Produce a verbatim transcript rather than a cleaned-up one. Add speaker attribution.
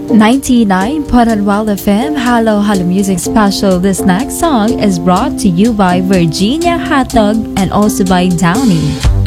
Speaker 1: ninety-nine point one F M Hello Hello Music Special. This next song is brought to you by Virginia Hotdog and also by Downey.